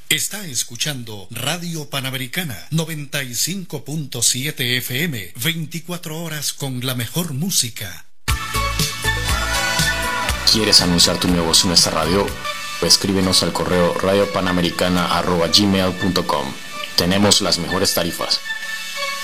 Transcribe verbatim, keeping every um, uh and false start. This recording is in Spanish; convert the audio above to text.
Está escuchando Radio Panamericana noventa y cinco punto siete F M, veinticuatro horas con la mejor música. ¿Quieres anunciar tu negocio en esta radio? Pues escríbenos al correo radiopanamericana arroba gmail punto com. Tenemos las mejores tarifas.